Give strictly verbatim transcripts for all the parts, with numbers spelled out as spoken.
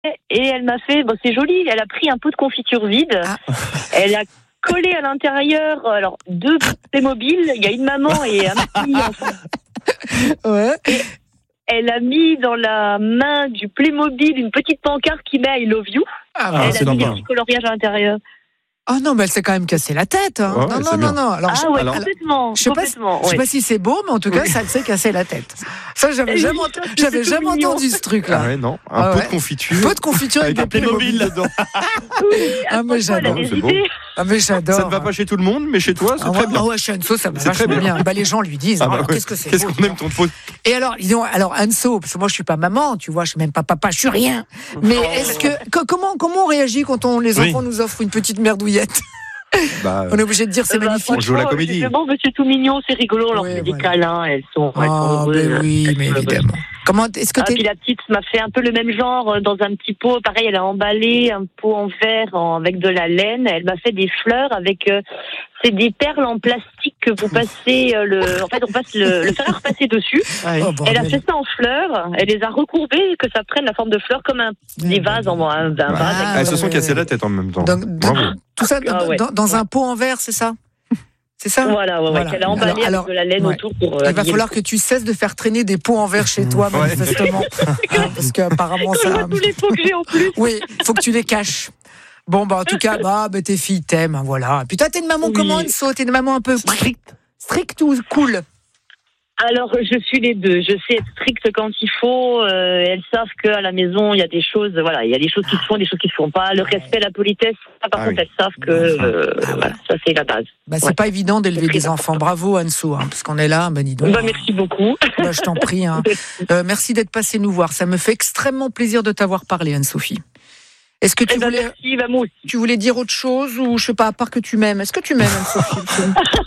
et elle m'a fait, bon c'est joli, elle a pris un pot de confiture vide, ah. Elle a collé à l'intérieur, alors deux Playmobil, il y a une maman et un petit enfant. Ouais. Et elle a mis dans la main du Playmobil une petite pancarte qui met I love you. Ah, elle c'est a mis des petits coloriages à l'intérieur. Oh non, mais elle s'est quand même cassé la tête. Hein. Ouais, non, ouais, non, non, non. Alors, ah je, ouais, alors, complètement. Je sais pas, complètement, je sais ouais. pas si c'est beau, mais en tout cas, ça s'est cassé la tête. Ça, j'avais Et jamais, oui, ent- j'avais jamais entendu ce truc-là. Ah ouais, non. Un ah pot ouais. de confiture. Un pot de confiture avec, avec un Playmobil dedans. Oui, ah, mais j'adore. C'est beau. Ah, mais j'adore. Ça ne va pas chez tout le monde, mais chez toi, c'est ah, très ouais, bien. Ah ouais, chez Anso, ça va c'est vachement très bien. bien. Bah, les gens lui disent, ah bah oh, ouais. qu'est-ce que c'est Qu'est-ce beau, qu'on aime ton pot. Et alors, disons, alors Anso, parce que moi je suis pas maman, tu vois, je suis même pas papa, je suis rien. Mais est-ce que co- comment comment on réagit quand on les enfants oui. nous offrent une petite merdouillette? Bah, on est obligé de dire c'est bah, magnifique. On joue la comédie. Bon, mais c'est tout mignon, c'est rigolo, on leur ouais, fait voilà. des câlins, elles sont. Elles oh, sont ben oui, mais évidemment. Comment est-ce que ah, t'es... puis la petite m'a fait un peu le même genre dans un petit pot. Pareil, elle a emballé un pot en verre en, avec de la laine. Elle m'a fait des fleurs avec. Euh, c'est des perles en plastique que vous passez euh, le. En fait, on passe le, le fer à repasser dessus. Ah oui. oh, elle a fait ça en fleurs. Elle les a recourbées que ça prenne la forme de fleurs comme un des vases en un, un vase. Ah, elles se sont cassées la tête en même temps. Donc, tout ça ah, ouais. dans, dans un pot en verre, c'est ça? C'est ça? Voilà, ouais, voilà. Ouais, qu'elle a emballé alors, avec de la laine ouais. autour pour. Euh, Il va falloir que tu cesses de faire traîner des pots en verre chez toi, ouais. manifestement. hein, parce qu'apparemment ça. tous les pots que j'ai en plus. Oui, il faut que tu les caches. Bon, bah, en tout cas, bah, bah tes filles t'aiment, hein, voilà. Puis toi, t'es une maman oui. comment, Anso? T'es une maman un peu stricte? Stricte ou cool? Alors, je suis les deux. Je sais être stricte quand il faut. Euh, elles savent qu'à la maison, il y a des choses, voilà, il y a des choses qui se font, des choses qui se font pas. Le respect, la politesse, ça, par ah contre, oui. elles savent que, euh, ah, voilà, ça, c'est la base. Bah, c'est ouais. pas évident d'élever des enfants. Bravo, Anso, hein, parce qu'on est là, ben dis donc. Bah, merci beaucoup. Bah, je t'en prie, hein. euh, merci d'être passé nous voir. Ça me fait extrêmement plaisir de t'avoir parlé, Anne-Sophie. Est-ce que tu eh ben voulais, merci, bah, moi aussi. tu voulais dire autre chose ou je sais pas, à part que tu m'aimes? Est-ce que tu m'aimes, Anne-Sophie?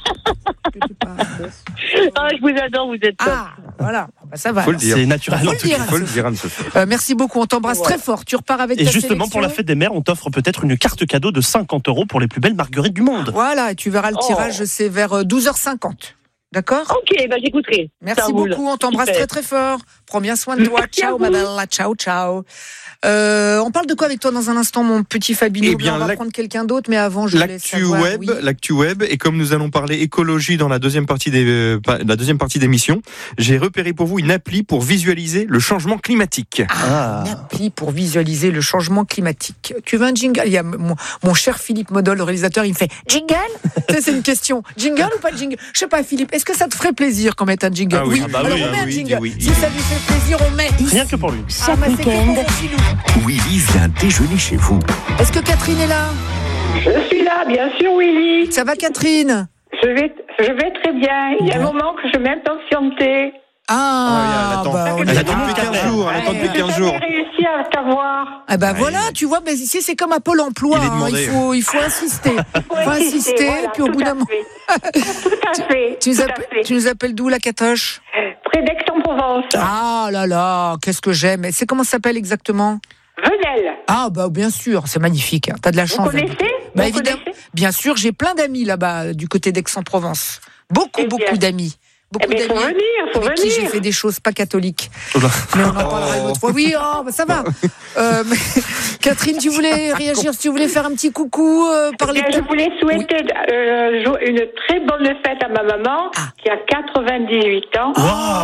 Ah, je vous adore, vous êtes top. Ah, voilà, bah, ça va. Faut le dire. C'est naturel. Faut le dire, Faut le dire, Anne-Sophie. Euh, merci beaucoup, on t'embrasse ouais. très fort. Tu repars avec et ta justement, sélection. pour la fête des mères, on t'offre peut-être une carte cadeau de cinquante euros pour les plus belles marguerites du monde. Voilà, et tu verras le tirage, oh. c'est vers douze heures cinquante. D'accord? Ok, bah j'écouterai. Merci beaucoup, on t'embrasse Super. très très fort. Prends bien soin de toi. Ciao, ma belle. Ciao, ciao. Euh, on parle de quoi avec toi dans un instant, mon petit Fabino? Eh bien, on va la... prendre quelqu'un d'autre, mais avant, je voulais savoir. Web, oui. L'actu web, et comme nous allons parler écologie dans la deuxième partie des, euh, la deuxième partie d'émission, j'ai repéré pour vous une appli pour visualiser le changement climatique. Ah, ah. Une appli pour visualiser le changement climatique. Tu veux un jingle? Il y a mon, mon cher Philippe Modol, le réalisateur, il me fait jingle. Tu sais, c'est une question. Jingle ou pas de jingle? Je sais pas, Philippe. Est-ce que ça te ferait plaisir qu'on mette un jingle? Ah oui. oui. Ah bah Alors oui, on met ah un oui, jingle. oui, si oui. ça lui fait plaisir, on met. Rien que pour lui. Ah, bah, c'est que pour Willy vient déjeuner chez vous. Est-ce que Catherine est là? Je suis là, bien sûr, Willy. Ça va, Catherine? Je vais, je vais très bien. Il y a un moment que je m'impatientais. Ah, ah elle attend, bah, elle attend depuis quinze jours. Elle attend depuis quinze jours. J'ai réussi à t'avoir. Ah ben ah, voilà, il... tu vois, mais ici c'est comme à Pôle Emploi. Il, hein, il faut, il faut insister. Il faut, faut insister, insister voilà, puis au bout d'un moment. Tout à fait. Tu, tout nous à appelles, fait. tu nous appelles d'où, la Catoche? Près d'Aix-en-Provence. Ah là là, qu'est-ce que j'aime. C'est comment ça s'appelle exactement? Venelle. Ah bah bien sûr, c'est magnifique. T'as de la chance. Vous connaissez? Bah Vous évidemment. connaissez Bien sûr, j'ai plein d'amis là-bas du côté d'Aix-en-Provence. Beaucoup, eh beaucoup d'amis. Beaucoup eh bien, d'amis. Faut venir, faut avec venir. Qui j'ai fait des choses pas catholiques. Mais on en parlera une autre fois. Oui, oh, bah ça va. Euh, mais, Catherine, tu voulais réagir, tu voulais faire un petit coucou, euh, parler. Eh bien, je voulais souhaiter oui. euh, une très bonne fête à ma maman ah. qui a quatre-vingt-dix-huit ans.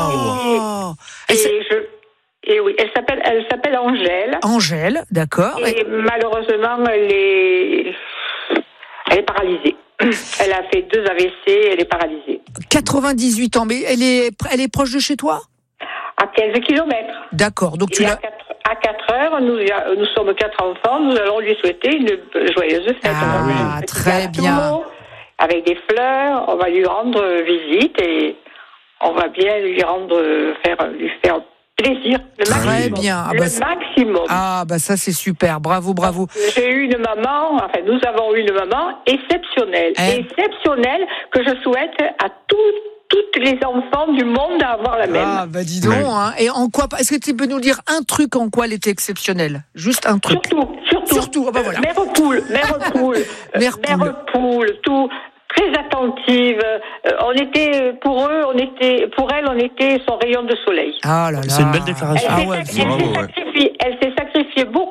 Wow. Et, et, et je. Et oui, elle s'appelle, elle s'appelle Angèle. Angèle, d'accord. Et, et malheureusement, elle est, elle est paralysée. Elle a fait deux A V C, elle est paralysée. quatre-vingt-dix-huit ans, mais elle est, elle est proche de chez toi? À quinze kilomètres. D'accord, donc et tu l'as. À quatre heures, nous, nous sommes quatre enfants, nous allons lui souhaiter une joyeuse fête. Ah, oui. Très bien. Avec des fleurs, on va lui rendre visite et on va bien lui rendre, faire, lui faire plaisir, le Très maximum. bien. Ah le bah, maximum. Ah, bah ça, c'est super. Bravo, bravo. J'ai eu une maman, enfin, nous avons eu une maman exceptionnelle. Eh? Exceptionnelle, que je souhaite à tous, toutes les enfants du monde à avoir la même. Ah, bah dis donc, oui. hein. Et en quoi, est-ce que tu peux nous dire un truc en quoi elle était exceptionnelle? Juste un truc. Surtout, surtout. Surtout, ah bah voilà. Mère poule, mère poule. Mère poule. poule, tout. Très attentive. Euh, on était pour eux, on était pour elle, on était son rayon de soleil. Ah là là. C'est une belle déclaration. Elle ah s'est, ouais, sacri- elle s'est sacrifiée, elle s'est sacrifiée beaucoup